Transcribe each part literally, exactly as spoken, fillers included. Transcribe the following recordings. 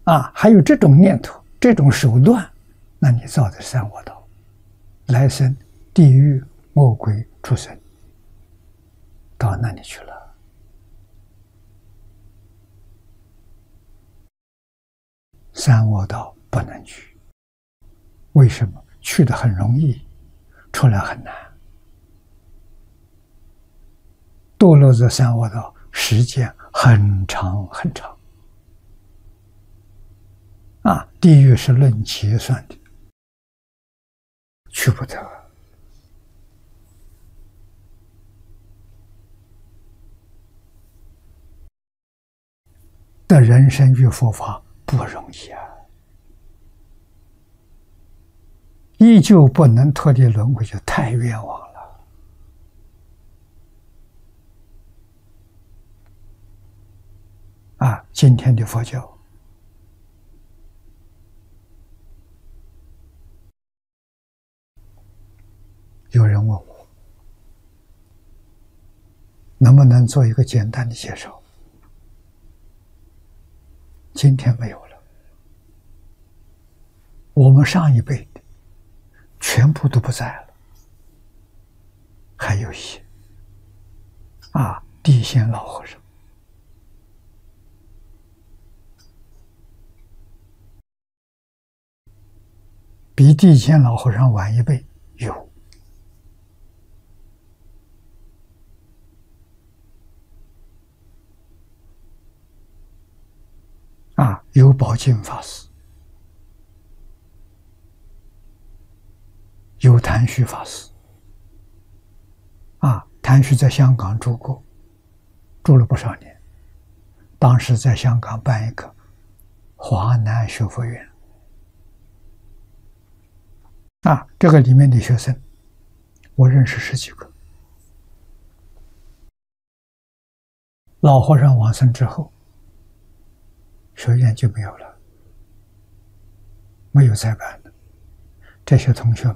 啊，还有这种念头、这种手段，那你造的三恶道，来生地狱、恶鬼、畜生，到那里去了。三恶道不能去，为什么？去的很容易，出来很难。堕落这三恶道时间很长很长。啊，地狱是论劫算的，去不得。的人生与佛法不容易啊，依旧不能脱离轮回，就太冤枉了。啊，今天的佛教，有人问我，能不能做一个简单的介绍？今天没有了，我们上一辈的全部都不在了，还有一些啊，地仙老和尚，比地仙老和尚晚一辈有。啊，有宝镜法师，有谭旭法师。啊，谭旭在香港住过，住了不少年。当时在香港办一个华南学佛院。啊，这个里面的学生，我认识十几个。老和尚往生之后，学院就没有了，没有再办的。这些同学们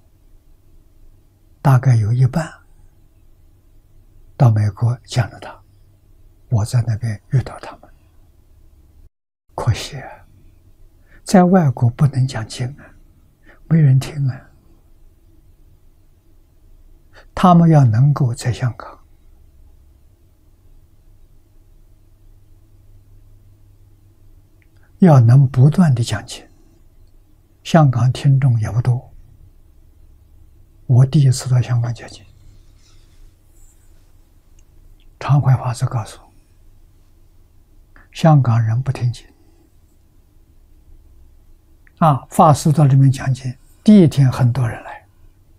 大概有一半到美国加拿大，我在那边遇到他们。可惜啊，在外国不能讲经啊，没人听啊。他们要能够在香港要能不断的讲经，香港听众也不多。我第一次到香港讲经，常怀法师告诉我，香港人不听经。啊，法师到这边讲经，第一天很多人来，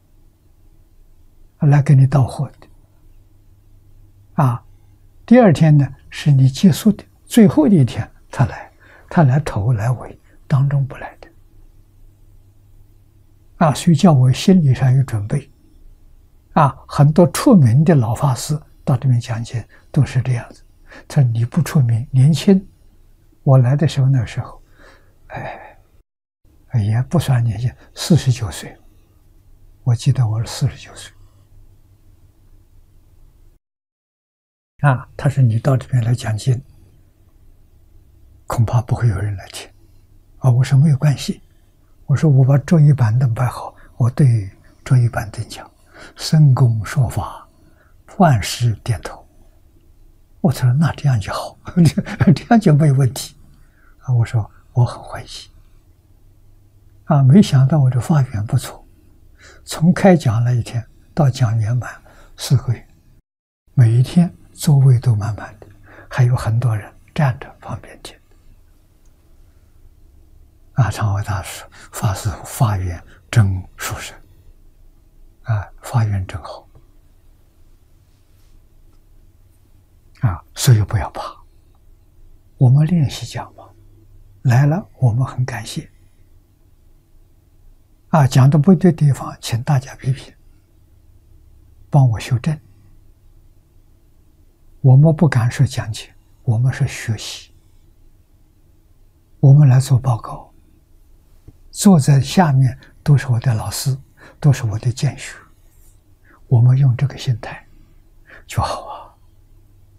来给你到货的。啊，第二天呢，是你结束的最后的一天，他来。他来头来尾，当中不来的。啊，所以叫我心理上有准备。啊，很多出名的老法师到这边讲解都是这样子。他说你不出名，年轻，我来的时候那时候，哎，也不算年轻，四十九岁。我记得我是四十九岁。啊，他说你到这边来讲经，恐怕不会有人来听。啊，我说没有关系，我说我把桌椅板凳摆好，我对桌椅板凳讲，深公说法，万事点头。我说那这样就好，这样就没有问题。啊，我说我很欢喜。啊，没想到我这发源不错，从开讲那一天到讲圆满四个月，每一天座位都满满的，还有很多人站着旁边听。啊，常怀大师法师发愿真殊胜，啊，发愿真好，啊，所以不要怕，我们练习讲嘛，来了我们很感谢，啊，讲的不对地方，请大家批评，帮我修正。我们不敢说讲解，我们是学习，我们来做报告。坐在下面都是我的老师，都是我的见学，我们用这个心态就好啊。